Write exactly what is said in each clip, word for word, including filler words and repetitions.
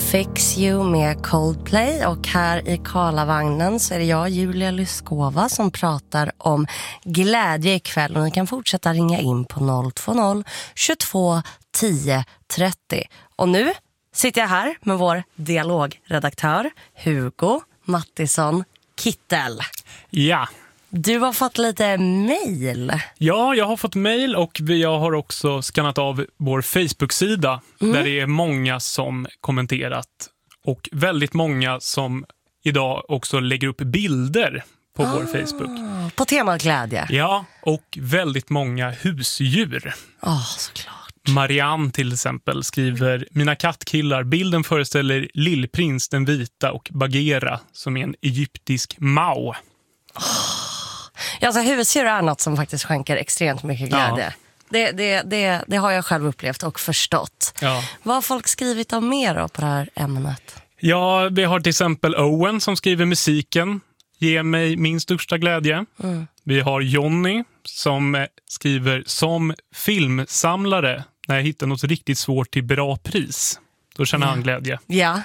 Fix You med Coldplay, och här i Karlavagnen så är det jag, Julia Lyskova, som pratar om glädje ikväll, och ni kan fortsätta ringa in på noll två noll tjugotvå tio trettio. Och nu sitter jag här med vår dialogredaktör Hugo Mattisson Kittel. Ja. Du har fått lite mejl. Ja, jag har fått mejl, och jag har också skannat av vår Facebook-sida mm. där det är många som kommenterat, och väldigt många som idag också lägger upp bilder på ah, vår Facebook. På temat glädje. Ja, och väldigt många husdjur. Ja, oh, såklart. Marianne till exempel skriver: mina kattkillar, bilden föreställer Lillprins den vita och Bagheera som är en egyptisk Mao. Oh. Ja, alltså husdjur är något som faktiskt skänker extremt mycket glädje. Ja. Det, det, det, det har jag själv upplevt och förstått. Ja. Vad har folk skrivit om mer då på det här ämnet? Ja, vi har till exempel Owen som skriver: musiken ger mig min största glädje. Mm. Vi har Jonny som skriver: som filmsamlare, när jag hittar något riktigt svårt till bra pris, då känner ja. han glädje. Ja.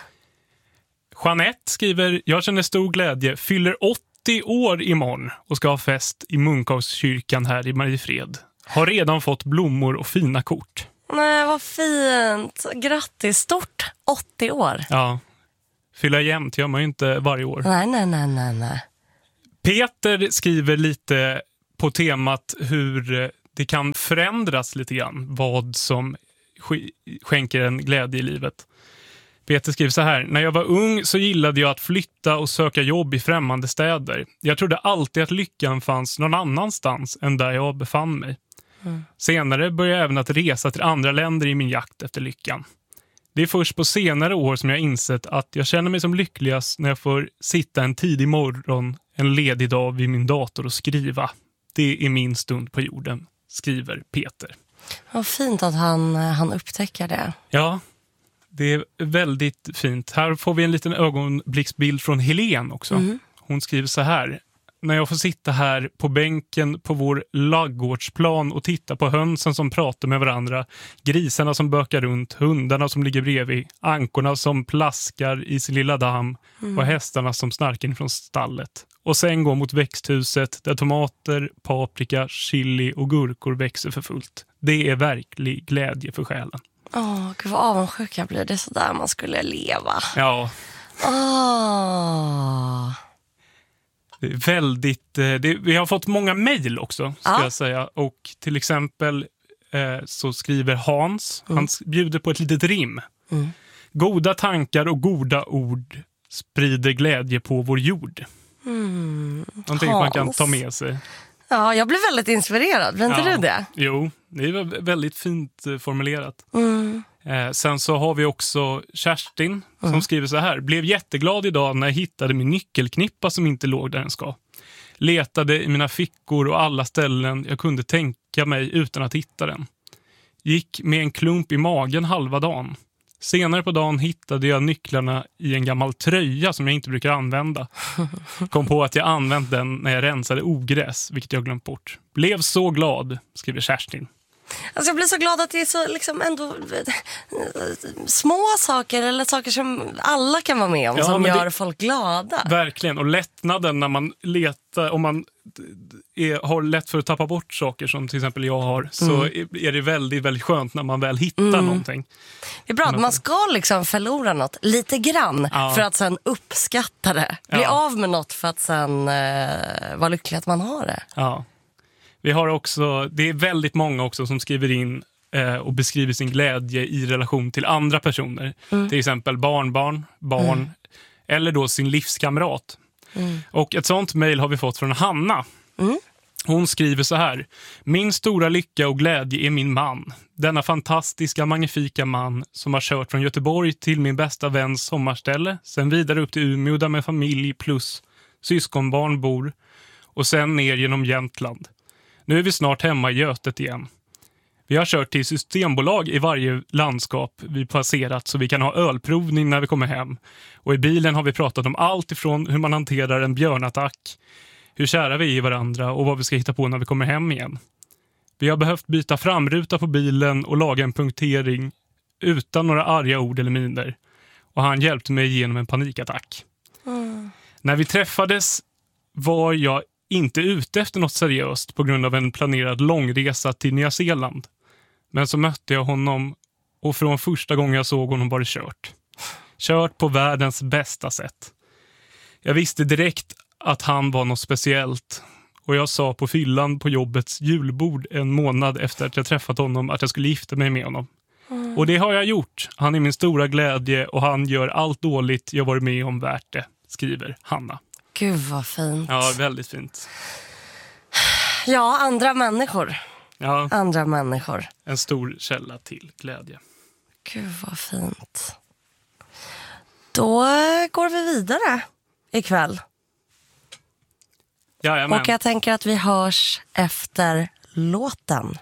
Jeanette skriver: jag känner stor glädje, fyller åttio år imorgon och ska ha fest i Munkavskyrkan här i Mariefred. Har redan fått blommor och fina kort. Nej, vad fint. Grattis, stort åttio år. Ja, fylla jämnt gör man ju inte varje år. Nej, nej, nej, nej, nej. Peter skriver lite på temat hur det kan förändras lite grann, vad som skänker en glädje i livet. Peter skriver så här: när jag var ung så gillade jag att flytta och söka jobb i främmande städer. Jag trodde alltid att lyckan fanns någon annanstans än där jag befann mig. Mm. Senare började jag även att resa till andra länder i min jakt efter lyckan. Det är först på senare år som jag insett att jag känner mig som lyckligast när jag får sitta en tidig morgon, en ledig dag vid min dator och skriva. Det är min stund på jorden, skriver Peter. Vad fint att han, han upptäcker det. Ja, det är väldigt fint. Här får vi en liten ögonblicksbild från Helen också. Mm. Hon skriver så här: när jag får sitta här på bänken på vår laggårdsplan och titta på hönsen som pratar med varandra, grisarna som bökar runt, hundarna som ligger bredvid, ankorna som plaskar i sin lilla damm mm. och hästarna som snarkar in från stallet. Och sen gå mot växthuset där tomater, paprika, chili och gurkor växer för fullt. Det är verklig glädje för själen. Åh, oh, gud vad avundsjuk jag blir. Det är så där man skulle leva. Ja. Åh... Oh. Det är väldigt, det, vi har fått många mejl också, ska ja. jag säga. Och till exempel eh, så skriver Hans, mm. han bjuder på ett litet rim. Mm. Goda tankar och goda ord sprider glädje på vår jord. Mm. Någonting Hans. Man kan ta med sig. Ja, jag blev väldigt inspirerad. Blir inte ja. du det? Jo, det var väldigt fint formulerat. Mm. Eh, sen så har vi också Kerstin som mm. skriver så här: blev jätteglad idag när jag hittade min nyckelknippa som inte låg där den ska. Letade i mina fickor och alla ställen jag kunde tänka mig utan att hitta den. Gick med en klump i magen halva dagen. Senare på dagen hittade jag nycklarna i en gammal tröja som jag inte brukar använda. Kom på att jag använt den när jag rensade ogräs, vilket jag glömt bort. Blev så glad, skriver Kerstin. Alltså jag blir så glad att det är så liksom ändå små saker eller saker som alla kan vara med om, ja, som gör det, folk glada. Verkligen, och lättnaden när man letar, om man är, har lätt för att tappa bort saker som till exempel jag har, så mm. är det väldigt, väldigt skönt när man väl hittar mm. någonting. Det är bra att man ska liksom förlora något lite grann ja. för att sen uppskatta det. Bli ja. av med något för att sen eh, vara lycklig att man har det. Ja. Vi har också, det är väldigt många också som skriver in eh, och beskriver sin glädje i relation till andra personer. Mm. Till exempel barnbarn, barn mm. eller då sin livskamrat. Mm. Och ett sånt mejl har vi fått från Hanna. Mm. Hon skriver så här: min stora lycka och glädje är min man. Denna fantastiska, magnifika man som har kört från Göteborg till min bästa väns sommarställe. Sen vidare upp till Umeå där med familj plus syskonbarn bor. Och sen ner genom Jämtland. Nu är vi snart hemma i Götet igen. Vi har kört till systembolag i varje landskap vi passerat så vi kan ha ölprovning när vi kommer hem. Och i bilen har vi pratat om allt ifrån hur man hanterar en björnattack, hur kära vi är i varandra och vad vi ska hitta på när vi kommer hem igen. Vi har behövt byta framruta på bilen och laga en punktering utan några arga ord eller miner. och han hjälpte mig igenom en panikattack. Mm. När vi träffades var jag inte ute efter något seriöst på grund av en planerad långresa till Nya Zeeland. Men så mötte jag honom och från första gången jag såg honom var det kört. Kört på världens bästa sätt. Jag visste direkt att han var något speciellt och jag sa på fyllan på jobbets julbord en månad efter att jag träffat honom att jag skulle gifta mig med honom. Mm. Och det har jag gjort. Han är min stora glädje och han gör allt dåligt jag varit med om värt det, skriver Hanna. Gud vad fint. Ja, väldigt fint. Ja, andra människor. Ja, Andra människor. en stor källa till glädje. Gud vad fint. Då går vi vidare ikväll. Jajamän. Och jag tänker att vi hörs efter låten.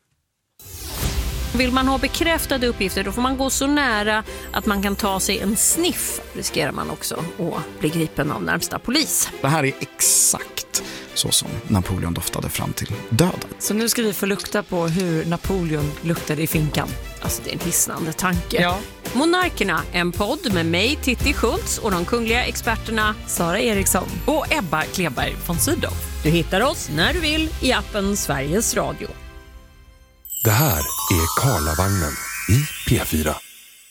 Vill man ha bekräftade uppgifter då får man gå så nära att man kan ta sig en sniff. Riskerar man också att bli gripen av närmsta polis. Det här är exakt så som Napoleon doftade fram till döden. Så nu ska vi få lukta på hur Napoleon luktade i finkan. Alltså det är en hisnande tanke. Ja. Monarkerna, en podd med mig, Titti Schultz och de kungliga experterna Sara Eriksson och Ebba Kleberg von Sydow. Du hittar oss när du vill i appen Sveriges Radio. Det här är Karlavagnen i P fyra.